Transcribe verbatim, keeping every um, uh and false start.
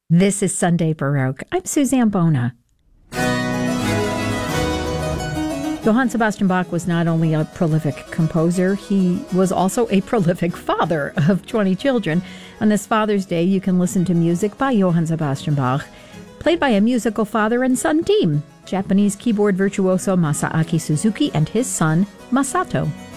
This is Sunday Baroque. I'm Suzanne Bona. Johann Sebastian Bach was not only a prolific composer, he was also a prolific father of twenty children. On this Father's Day, you can listen to music by Johann Sebastian Bach, played by a musical father and son team, Japanese keyboard virtuoso Masaaki Suzuki and his son, Masato.